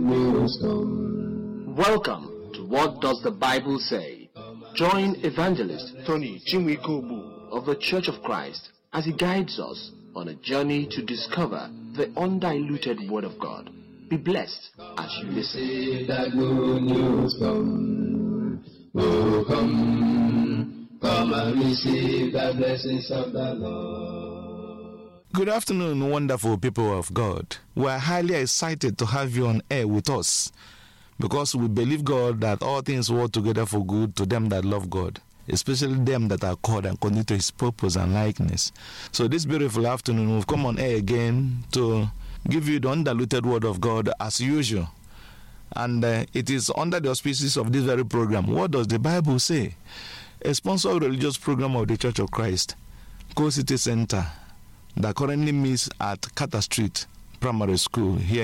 news come. Welcome to What Does the Bible Say? Join evangelist Tony Chinwikobu of the Church of Christ as he guides us on a journey to discover the undiluted Word of God. Be blessed as you listen. Say that good news come. Oh, come and receive the blessings of the Lord. Good afternoon, wonderful people of God. We are highly excited to have you on air with us because we believe, God, that all things work together for good to them that love God, especially them that are called according to His purpose and likeness. So this beautiful afternoon, we've come on air again to give you the undiluted Word of God as usual. And it is under the auspices of this very program, What Does the Bible Say? A sponsored religious program of the Church of Christ, Co City Center, that currently meets at Carter Street Primary School here